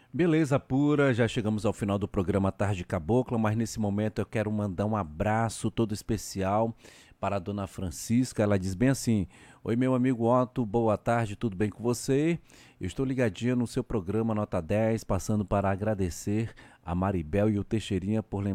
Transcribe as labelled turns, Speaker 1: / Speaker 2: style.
Speaker 1: Beleza pura, já chegamos ao final do programa Tarde Cabocla, mas nesse momento eu quero mandar um abraço todo especial para a dona Francisca. Ela diz bem assim: Oi, meu amigo Otto, boa tarde, tudo bem com você? Eu estou ligadinha no seu programa Nota 10, passando para agradecer a Maribel e o Teixeirinha por lembrar